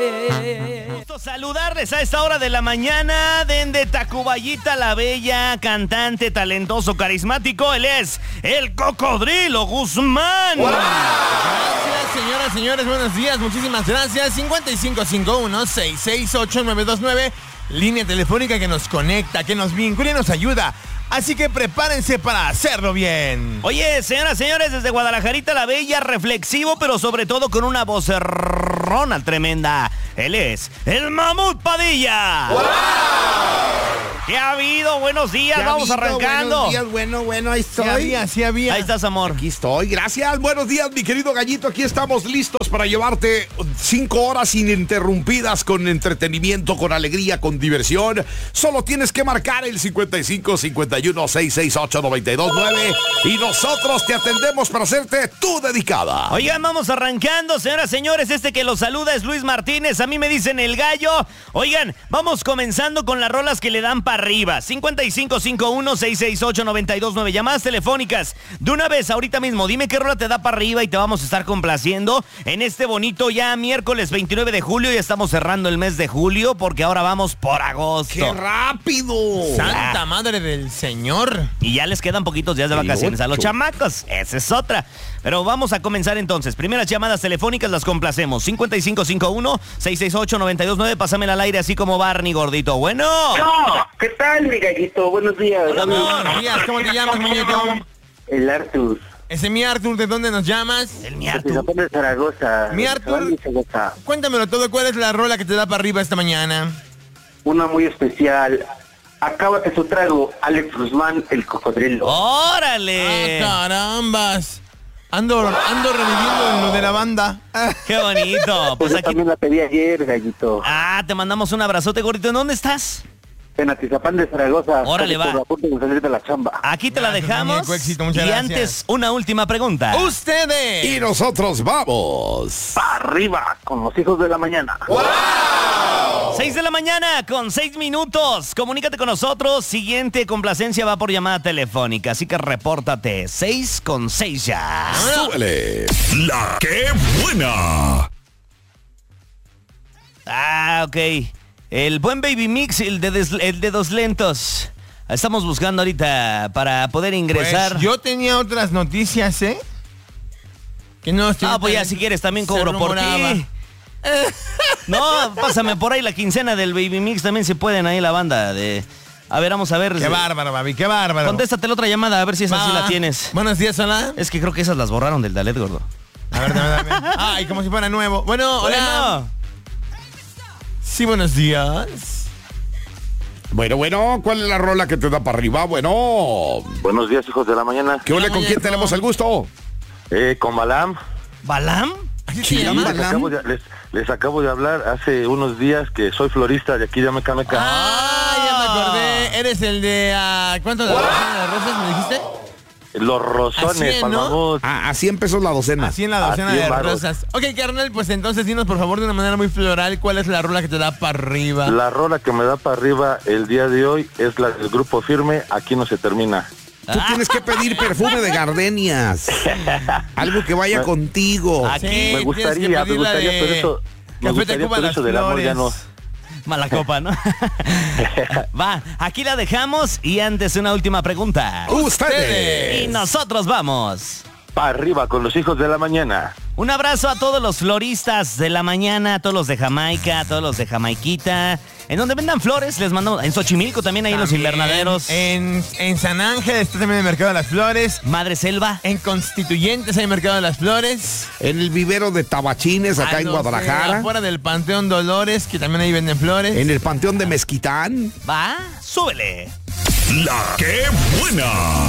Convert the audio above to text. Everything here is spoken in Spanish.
Gusto saludarles a esta hora de la mañana desde Tacubaya la Bella, cantante, talentoso, carismático. Él es el Cocodrilo Guzmán. ¡Wow! Gracias, señoras, señores, buenos días, muchísimas gracias. 5551-668-929, línea telefónica que nos conecta, que nos vincula y nos ayuda. Así que prepárense para hacerlo bien. Oye, señoras, señores, desde Guadalajarita la Bella, reflexivo, pero sobre todo con una vocerrona tremenda. Él es el Mamut Padilla. ¡Wow! ¿Qué ha habido? Buenos días, vamos arrancando. Buenos días, bueno, ahí estoy. Sí había. Ahí estás, amor. Aquí estoy, gracias. Buenos días, mi querido Gallito. Aquí estamos listos para llevarte 5 horas ininterrumpidas con entretenimiento, con alegría, con diversión. Solo tienes que marcar el 5551-668-929 y nosotros te atendemos para hacerte tu dedicada. Oigan, vamos arrancando, señoras, señores. Este que los saluda es Luis Martínez. A mí me dicen el gallo. Oigan, vamos comenzando con las rolas que le dan para arriba. 5551-668-929. Llamadas telefónicas. De una vez, ahorita mismo, dime qué rola te da para arriba y te vamos a estar complaciendo en este bonito ya miércoles 29 de julio. Ya estamos cerrando el mes de julio porque ahora vamos por agosto. ¡Qué rápido! ¡Santa madre del Señor! Y ya les quedan poquitos días de vacaciones a los chamacos. Esa es otra. Pero vamos a comenzar entonces. Primeras llamadas telefónicas las complacemos. 5551-668-929. Pásamela al aire así como Barney, gordito. Bueno. No, ¿qué tal, mi gallito? Buenos días. Buenos días, ¿cómo te llamas, muñeco? El Artus. Ese mi Artur, ¿de dónde nos llamas? El De miartu. Zapón de Zaragoza. Mi Artur. De Zaragoza. Cuéntamelo todo, ¿cuál es la rola que te da para arriba esta mañana? Una muy especial. Acábate su trago, Alex Guzmán, el Cocodrilo. ¡Órale! ¡Ah, carambas! Ando reviviendo lo de la banda. ¡Qué bonito! Pues Yo aquí... también la pedí ayer, gallito. Ah, te mandamos un abrazote, gordito. ¿En dónde estás? En Atizapán de Zaragoza. Órale, casi va. por a punto de salir de la chamba. Aquí te la Gracias, dejamos. muñeco, éxito, muchas y gracias. antes, una última pregunta. ¡Ustedes! Y nosotros vamos. Arriba, con los hijos de la mañana. 6 de la mañana con 6 minutos. Comunícate con nosotros. Siguiente complacencia va por llamada telefónica. Así que repórtate. 6 con 6 ya. Súbele. La que buena. Ah, ok. El buen Baby Mix, el de dos lentos. Estamos buscando ahorita para poder ingresar. Pues yo tenía otras noticias, ¿eh? Que no estoy... Pues ya si quieres también Se cobro por rumoraba. ti. No, pásame por ahí la quincena del Baby Mix. También se pueden ahí la banda de... A ver, vamos a ver. Qué bárbaro, Babi, qué bárbaro. Contéstate la otra llamada, a ver si esa sí Va. la tienes. Buenos días, hola. Es que creo que esas las borraron del Dalet, gordo. A ver, dame. Ay, como si fuera nuevo. Bueno, hola. Bueno. Sí, buenos días. Bueno, ¿cuál es la rola que te da para arriba? Bueno, Buenos días, hijos de la mañana. ¿qué ole? ¿Con quién muñeco. tenemos el gusto? Con Balam. ¿Balam? ¿Así Sí, se llama? Les acabo de hablar hace unos días que soy florista de aquí de Amecameca. Ah, ya me acordé. Eres el de... ¿cuánto de las rosas me dijiste? Los rosones, Así, ¿no? Palmamut. Así empezó la docena. Así en la docena Así de en varos. rosas. Ok, carnal, pues entonces dinos por favor de una manera muy floral cuál es la rola que te da para arriba. La rola que me da para arriba el día de hoy es la del Grupo Firme, Aquí no se termina. Tú tienes que pedir perfume de gardenias. Algo que vaya contigo. Aquí Sí, Me gustaría, tienes que pedir la pero de eso... Me Café gustaría, Tacuba pero Las eso del amor ya no. Flores. mala copa, ¿no? Va, aquí la dejamos y antes una última pregunta. Ustedes. Y nosotros vamos. Para arriba con los hijos de la mañana. Un abrazo a todos los floristas de la mañana, a todos los de Jamaica, a todos los de Jamaiquita. En donde vendan flores, les mandamos. En Xochimilco también, ahí en los También, invernaderos. En San Ángel está también el Mercado de las Flores. Madre Selva. En Constituyentes hay Mercado de las Flores. En el vivero de Tabachines, acá en Guadalajara. Afuera del Panteón Dolores, que también ahí venden flores. En el Panteón de Mezquitán. Va, súbele. La que buena.